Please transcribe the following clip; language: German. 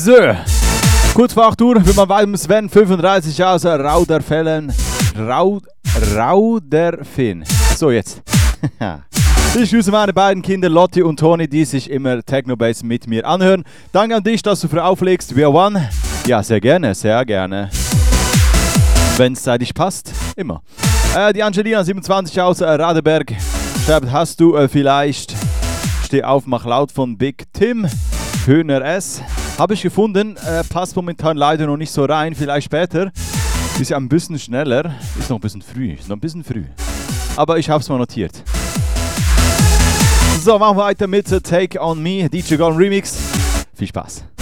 So, kurz vor 8 Uhr will man weiter Sven 35 aus Rauderfällen. Rauderfinn. So, jetzt. Ich grüße meine beiden Kinder Lotti und Toni, die sich immer Technobase mit mir anhören. Danke an dich, dass du für auflegst. We are one. Ja, sehr gerne, sehr gerne. Wenn es zeitlich passt, immer. Die Angelina 27 aus Radeberg schreibt, hast du vielleicht Steh auf, mach laut von Big Tim Höhner S. Habe ich gefunden, passt momentan leider noch nicht so rein, vielleicht später. Ist ja ein bisschen schneller, ist noch ein bisschen früh, Aber ich habe es mal notiert. So, machen wir weiter mit Take On Me, DJ Gone Remix. Viel Spaß.